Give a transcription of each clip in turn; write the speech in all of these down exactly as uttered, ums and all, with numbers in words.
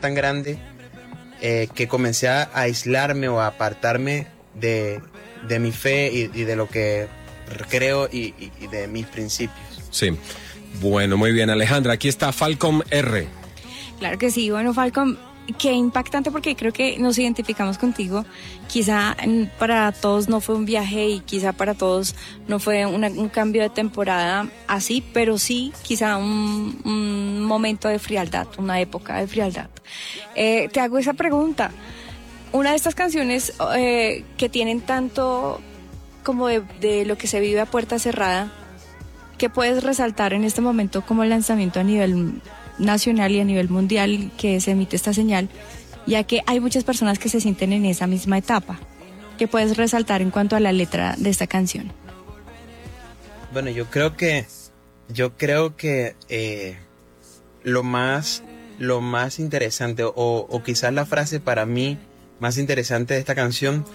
tan grande eh, que comencé a aislarme o a apartarme de, de mi fe y, y de lo que creo y, y, y de mis principios. Sí, bueno, muy bien, Alejandra, aquí está Falcom R. Claro que sí, bueno, Falcom, qué impactante, porque creo que nos identificamos contigo. Quizá para todos no fue un viaje y quizá para todos no fue una, un cambio de temporada así, pero sí quizá un, un momento de frialdad, una época de frialdad. Eh, te hago esa pregunta. Una de estas canciones eh, que tienen tanto como de, de lo que se vive a puerta cerrada, ¿qué puedes resaltar en este momento como el lanzamiento a nivel nacional y a nivel mundial que se emite esta señal, ya que hay muchas personas que se sienten en esa misma etapa? ¿Qué puedes resaltar en cuanto a la letra de esta canción? Bueno, yo creo que yo creo que eh, lo más lo más interesante o, o quizás la frase para mí más interesante de esta canción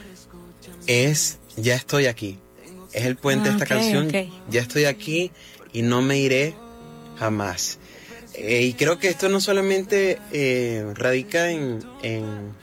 es ya estoy aquí. Es el puente ah, de esta okay, canción. Okay. Ya estoy aquí y no me iré jamás. Eh, y creo que esto no solamente eh, radica en, en,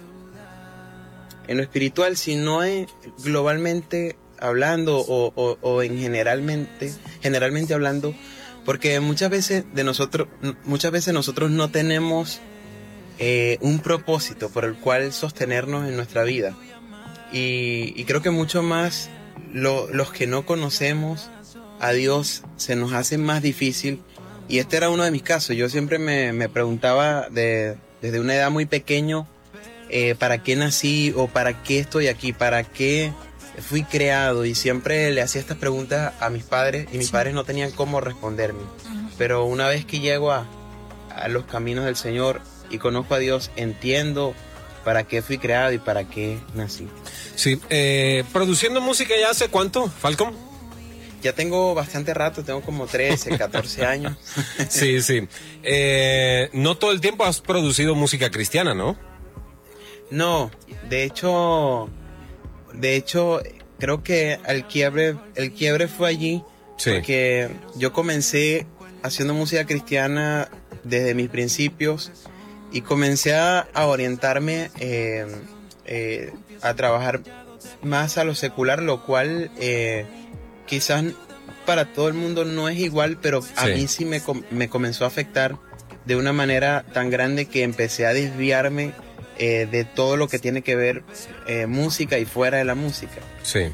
en lo espiritual, sino en, globalmente hablando o, o, o en generalmente, generalmente hablando, porque muchas veces de nosotros, muchas veces nosotros no tenemos eh, un propósito por el cual sostenernos en nuestra vida. Y, y creo que mucho más lo, los que no conocemos a Dios se nos hace más difícil. Y este era uno de mis casos. Yo siempre me, me preguntaba de, desde una edad muy pequeño eh, para qué nací o para qué estoy aquí, para qué fui creado. Y siempre le hacía estas preguntas a mis padres y mis sí. padres no tenían cómo responderme. Uh-huh. Pero una vez que llego a, a los caminos del Señor y conozco a Dios, entiendo para qué fui creado y para qué nací. Sí, eh, produciendo música ya hace cuánto, Falcom? Ya tengo bastante rato, tengo como trece, catorce años. Sí, sí. Eh, no todo el tiempo has producido música cristiana, ¿no? No, de hecho, de hecho, creo que el quiebre, el quiebre fue allí, sí. Porque yo comencé haciendo música cristiana desde mis principios y comencé a, a orientarme, eh, eh, a trabajar más a lo secular, lo cual eh, quizás para todo el mundo no es igual, pero a sí. mí sí me, me comenzó a afectar de una manera tan grande que empecé a desviarme eh, de todo lo que tiene que ver eh, música y fuera de la música. Sí.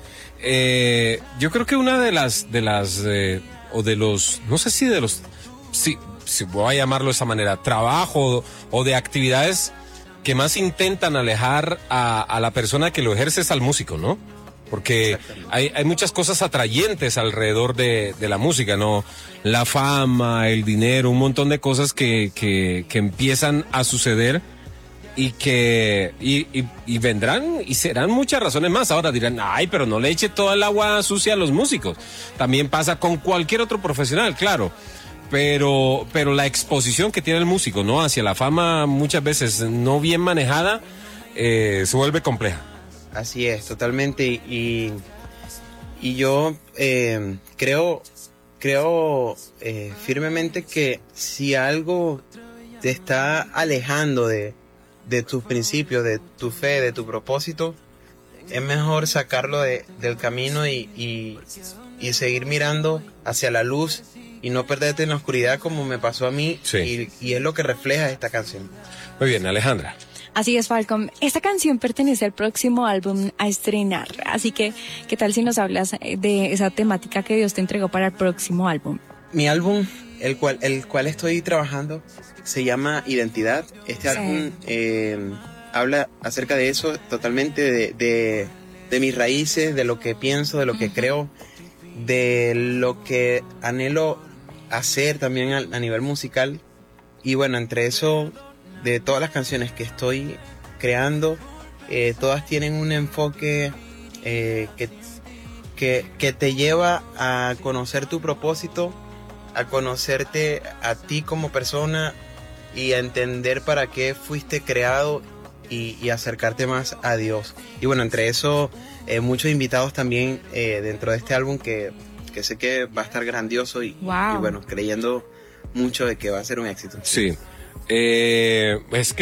Eh, yo creo que una de las, de las, eh, o de los, no sé si de los, sí, si voy a llamarlo de esa manera, trabajo o de actividades que más intentan alejar a, a la persona que lo ejerce es al músico, ¿no? Porque hay, hay muchas cosas atrayentes alrededor de, de la música, ¿no? La fama, el dinero, un montón de cosas que, que, que empiezan a suceder y que y, y, y vendrán y serán muchas razones más. Ahora dirán, ay, pero no le eche toda el agua sucia a los músicos. También pasa con cualquier otro profesional, claro. Pero, pero la exposición que tiene el músico, ¿no? Hacia la fama, muchas veces no bien manejada, eh, se vuelve compleja. Así es, totalmente. Y, y yo eh, creo, creo eh, firmemente que si algo te está alejando de, de tus principios, de tu fe, de tu propósito, es mejor sacarlo de, del camino y, y, y seguir mirando hacia la luz y no perderte en la oscuridad como me pasó a mí. Sí. y, y es lo que refleja esta canción. Muy bien, Alejandra. Así es, Falcom. Esta canción pertenece al próximo álbum a estrenar. Así que, ¿qué tal si nos hablas de esa temática que Dios te entregó para el próximo álbum? Mi álbum, el cual, el cual estoy trabajando, se llama Identidad. Este sí. álbum eh, habla acerca de eso, totalmente de, de, de mis raíces, de lo que pienso, de lo que uh-huh. creo, de lo que anhelo hacer también a, a nivel musical. Y bueno, entre eso, de todas las canciones que estoy creando, eh, todas tienen un enfoque eh, que, que, que te lleva a conocer tu propósito, a conocerte a ti como persona y a entender para qué fuiste creado y, y acercarte más a Dios. Y bueno, entre eso, eh, muchos invitados también eh, dentro de este álbum que, que sé que va a estar grandioso y, wow. y bueno, creyendo mucho de que va a ser un éxito. Sí. Eh, es que